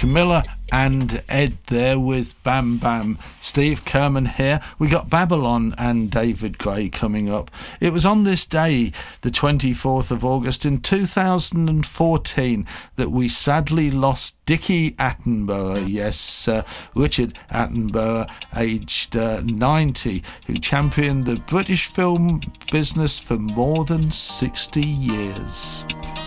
Camilla and Ed there with Bam Bam. Steve Kerman here. We got Babylon and David Gray coming up. It was on this day, the 24th of August in 2014, that we sadly lost Dickie Attenborough. Yes, Richard Attenborough, aged 90, who championed the British film business for more than 60 years.